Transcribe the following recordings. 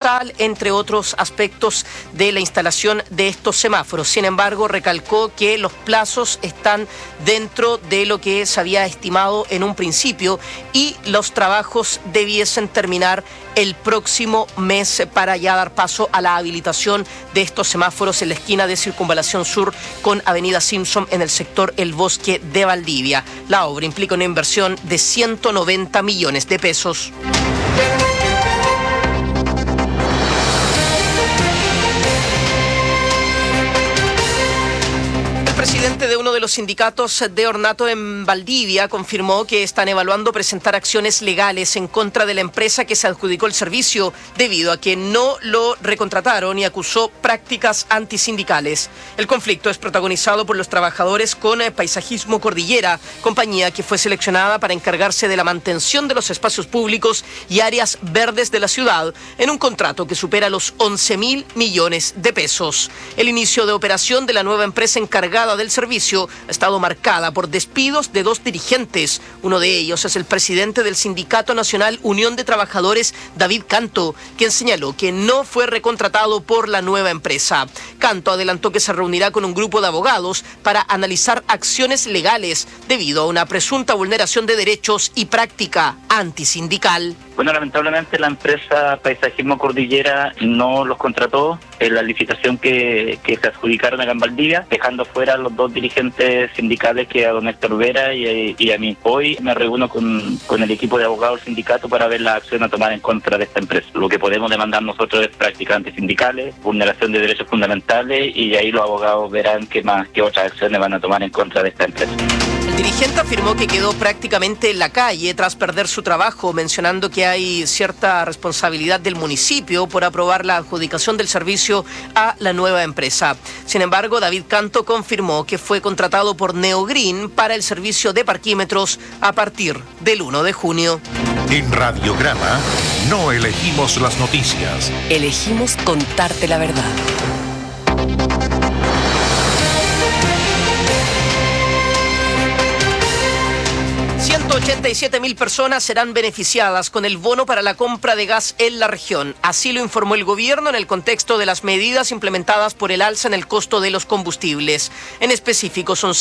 colosal, entre otros aspectos de la instalación de estos semáforos. Sin embargo, recalcó que los plazos están dentro de lo que se había estimado en un principio y los trabajos debiesen terminar el próximo mes para ya dar paso a la habilitación de estos semáforos en la esquina de Circunvalación Sur con Avenida Simpson en el sector El Bosque de Valdivia. La obra implica una inversión de 190 millones de pesos. El presidente de uno de los sindicatos de ornato en Valdivia confirmó que están evaluando presentar acciones legales en contra de la empresa que se adjudicó el servicio debido a que no lo recontrataron y acusó prácticas antisindicales. El conflicto es protagonizado por los trabajadores con Paisajismo Cordillera, compañía que fue seleccionada para encargarse de la mantención de los espacios públicos y áreas verdes de la ciudad en un contrato que supera los 11.000 millones de pesos. El inicio de operación de la nueva empresa encargada del servicio ha estado marcada por despidos de 2 dirigentes. Uno de ellos es el presidente del Sindicato Nacional Unión de Trabajadores, David Canto, quien señaló que no fue recontratado por la nueva empresa. Canto adelantó que se reunirá con un grupo de abogados para analizar acciones legales debido a una presunta vulneración de derechos y práctica antisindical. Bueno, lamentablemente la empresa Paisajismo Cordillera no los contrató en la licitación que se adjudicaron acá en Valdivia, dejando fuera a los 2 dirigentes sindicales, que a don Héctor Vera y a mí. Hoy me reúno con el equipo de abogados del sindicato para ver la acción a tomar en contra de esta empresa. Lo que podemos demandar nosotros es prácticas antisindicales, vulneración de derechos fundamentales, y ahí los abogados verán qué otras acciones van a tomar en contra de esta empresa. El dirigente afirmó que quedó prácticamente en la calle tras perder su trabajo, mencionando que hay cierta responsabilidad del municipio por aprobar la adjudicación del servicio a la nueva empresa. Sin embargo, David Canto confirmó que fue contratado por Neogreen para el servicio de parquímetros a partir del 1 de junio. En Radiograma no elegimos las noticias. Elegimos contarte la verdad. 187.000 personas serán beneficiadas con el bono para la compra de gas en la región. Así lo informó el gobierno en el contexto de las medidas implementadas por el alza en el costo de los combustibles. En específico, son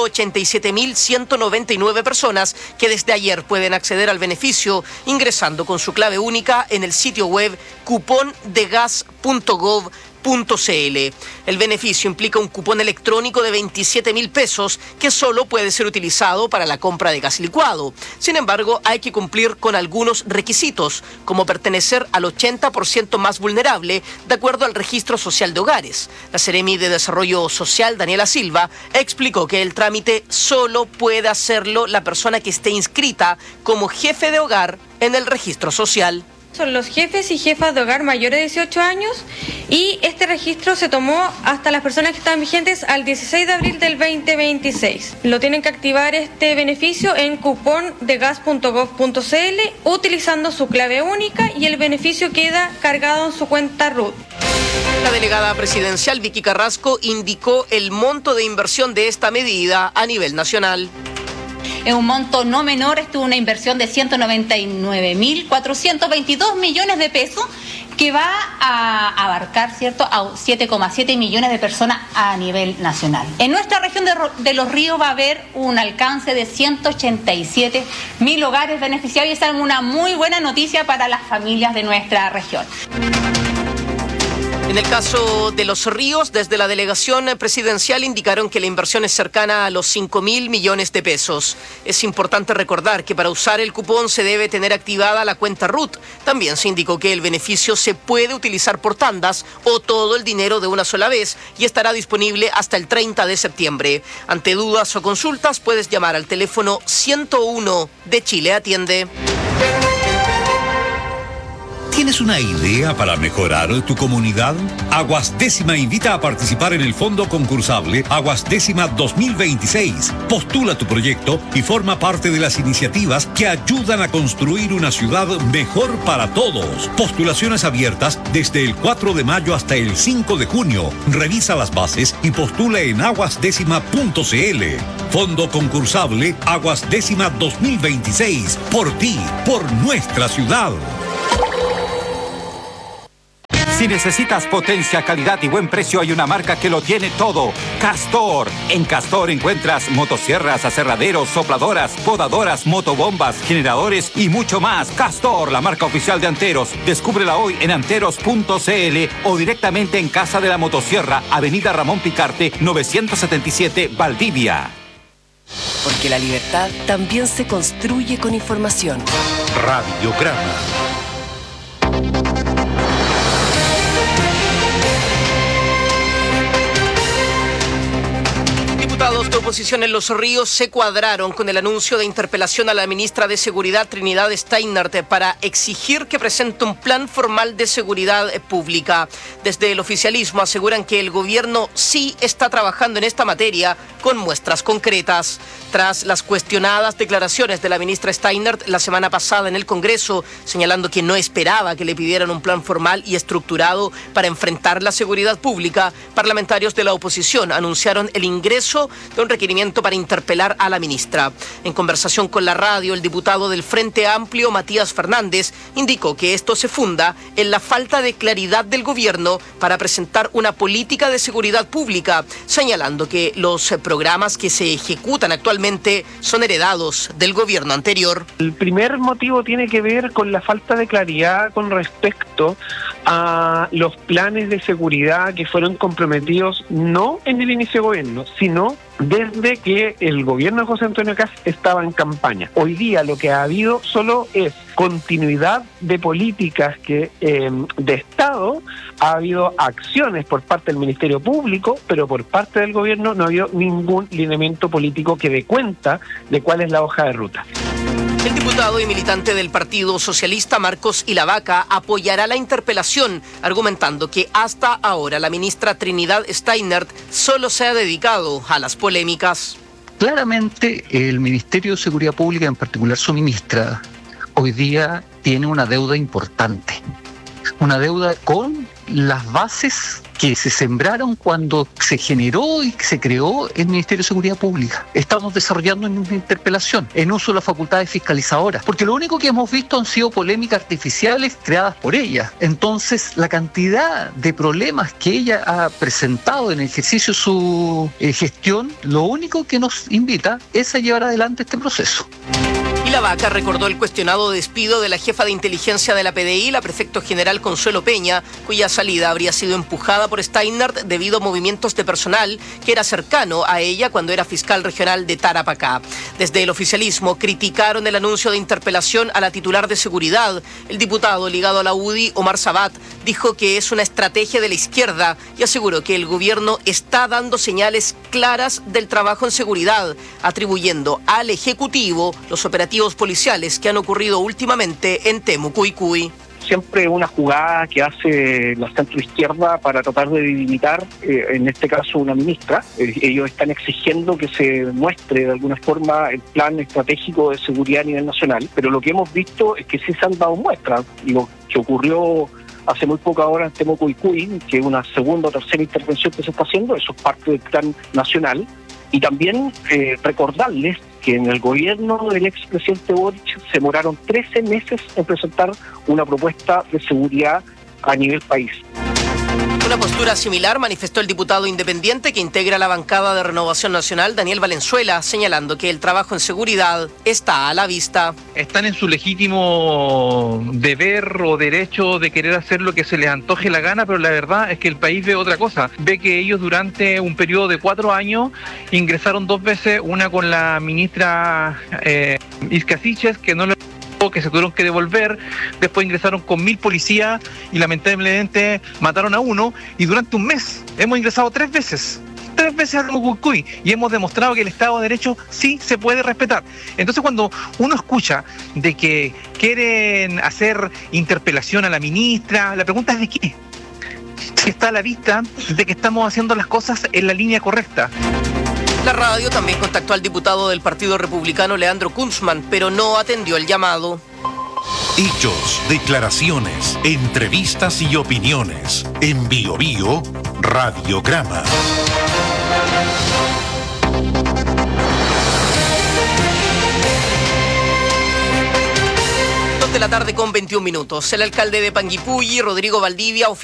187.199 personas que desde ayer pueden acceder al beneficio ingresando con su clave única en el sitio web cupondegas.gov.cl. El beneficio implica un cupón electrónico de 27.000 pesos que solo puede ser utilizado para la compra de gas licuado. Sin embargo, hay que cumplir con algunos requisitos, como pertenecer al 80% más vulnerable, de acuerdo al Registro Social de Hogares. La Seremi de Desarrollo Social, Daniela Silva, explicó que el trámite solo puede hacerlo la persona que esté inscrita como jefe de hogar en el registro social. Son los jefes y jefas de hogar mayores de 18 años y este registro se tomó hasta las personas que están vigentes al 16 de abril del 2026. Lo tienen que activar este beneficio en cupondegas.gov.cl utilizando su clave única y el beneficio queda cargado en su cuenta RUT. La delegada presidencial Vicky Carrasco indicó el monto de inversión de esta medida a nivel nacional. En un monto no menor estuvo una inversión de 199.422 millones de pesos que va a abarcar, ¿cierto?, a 7,7 millones de personas a nivel nacional. En nuestra región de Los Ríos va a haber un alcance de 187.000 hogares beneficiados y esa es una muy buena noticia para las familias de nuestra región. En el caso de Los Ríos, desde la delegación presidencial indicaron que la inversión es cercana a los 5.000 millones de pesos. Es importante recordar que para usar el cupón se debe tener activada la cuenta RUT. También se indicó que el beneficio se puede utilizar por tandas o todo el dinero de una sola vez y estará disponible hasta el 30 de septiembre. Ante dudas o consultas puedes llamar al teléfono 101 de Chile Atiende. ¿Tienes una idea para mejorar tu comunidad? Aguas Décima invita a participar en el fondo concursable Aguas Décima 2026. Postula tu proyecto y forma parte de las iniciativas que ayudan a construir una ciudad mejor para todos. Postulaciones abiertas desde el 4 de mayo hasta el 5 de junio. Revisa las bases y postula en aguasdécima.cl. Fondo concursable Aguas Décima 2026. Por ti, por nuestra ciudad. Si necesitas potencia, calidad y buen precio, hay una marca que lo tiene todo. Castor. En Castor encuentras motosierras, aserraderos, sopladoras, podadoras, motobombas, generadores y mucho más. Castor, la marca oficial de Anteros. Descúbrela hoy en anteros.cl o directamente en Casa de la Motosierra, Avenida Ramón Picarte, 977, Valdivia. Porque la libertad también se construye con información. Radiograma. Diputados de oposición en Los Ríos se cuadraron con el anuncio de interpelación a la ministra de Seguridad Trinidad Steinert para exigir que presente un plan formal de seguridad pública. Desde el oficialismo aseguran que el gobierno sí está trabajando en esta materia con muestras concretas. Tras las cuestionadas declaraciones de la ministra Steinert la semana pasada en el Congreso, señalando que no esperaba que le pidieran un plan formal y estructurado para enfrentar la seguridad pública, parlamentarios de la oposición anunciaron el ingreso de un requerimiento para interpelar a la ministra. En conversación con la radio, el diputado del Frente Amplio, Matías Fernández, indicó que esto se funda en la falta de claridad del gobierno para presentar una política de seguridad pública, señalando que los programas que se ejecutan actualmente son heredados del gobierno anterior. El primer motivo tiene que ver con la falta de claridad con respecto a los planes de seguridad que fueron comprometidos no en el inicio de gobierno, sino desde que el gobierno de José Antonio Kast estaba en campaña. Hoy día lo que ha habido solo es continuidad de políticas que de Estado. Ha habido acciones por parte del Ministerio Público, pero por parte del gobierno no ha habido ningún lineamiento político que dé cuenta de cuál es la hoja de ruta. El diputado y militante del Partido Socialista, Marcos Ilavaca, apoyará la interpelación, argumentando que hasta ahora la ministra Trinidad Steinert solo se ha dedicado a las polémicas. Claramente el Ministerio de Seguridad Pública, en particular su ministra, hoy día tiene una deuda importante. Una deuda con las bases que se sembraron cuando se generó y se creó el Ministerio de Seguridad Pública. Estamos desarrollando una interpelación en uso de las facultades fiscalizadoras, porque lo único que hemos visto han sido polémicas artificiales creadas por ella. Entonces, la cantidad de problemas que ella ha presentado en el ejercicio de su gestión, lo único que nos invita es a llevar adelante este proceso. Ilavaca recordó el cuestionado despido de la jefa de inteligencia de la PDI, la prefecto general Consuelo Peña, cuya salida habría sido empujada por Steinert debido a movimientos de personal que era cercano a ella cuando era fiscal regional de Tarapacá. Desde el oficialismo criticaron el anuncio de interpelación a la titular de seguridad. El diputado ligado a la UDI, Omar Sabat, dijo que es una estrategia de la izquierda y aseguró que el gobierno está dando señales claras del trabajo en seguridad, atribuyendo al Ejecutivo los operativos policiales que han ocurrido últimamente en Temucuicui. Siempre una jugada que hace la centroizquierda para tratar de delimitar, en este caso una ministra. Ellos están exigiendo que se muestre de alguna forma el plan estratégico de seguridad a nivel nacional, pero lo que hemos visto es que sí se han dado muestras. Lo que ocurrió hace muy pocas horas en Temucuicui, que es una segunda o tercera intervención que se está haciendo, eso es parte del plan nacional. Y también recordarles que en el gobierno del expresidente Boric se demoraron 13 meses en presentar una propuesta de seguridad a nivel país. Una postura similar manifestó el diputado independiente que integra la bancada de Renovación Nacional, Daniel Valenzuela, señalando que el trabajo en seguridad está a la vista. Están en su legítimo deber o derecho de querer hacer lo que se les antoje la gana, pero la verdad es que el país ve otra cosa. Ve que ellos durante un periodo de 4 años ingresaron 2 veces, una con la ministra Isca Siches, que no lo que se tuvieron que devolver, después ingresaron con 1000 policías y lamentablemente mataron a uno, y durante un mes hemos ingresado 3 veces a Temucuicui y hemos demostrado que el Estado de Derecho sí se puede respetar. Entonces, cuando uno escucha de que quieren hacer interpelación a la ministra, la pregunta es ¿de qué? Si está a la vista de que estamos haciendo las cosas en la línea correcta. La radio también contactó al diputado del Partido Republicano, Leandro Kunzman, pero no atendió el llamado. Hechos, declaraciones, entrevistas y opiniones. En Bio Bio, Radiograma. De la tarde con 21 minutos. El alcalde de Panguipulli, Rodrigo Valdivia,